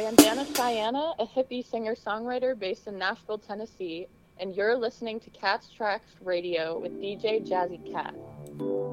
Bandana Cheyenne, a hippie singer-songwriter based in Nashville, Tennessee, and you're listening to Cat's Tracks Radio with DJ Jazzy Cat.